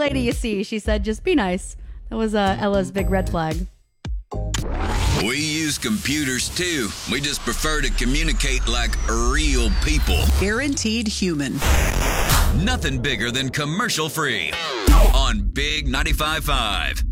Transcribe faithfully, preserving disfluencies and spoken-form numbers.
lady you see. She said, just be nice. That was uh, Ella's big red flag. We use computers too. We just prefer to communicate like real people. Guaranteed human. Nothing bigger than commercial free on Big ninety-five point five.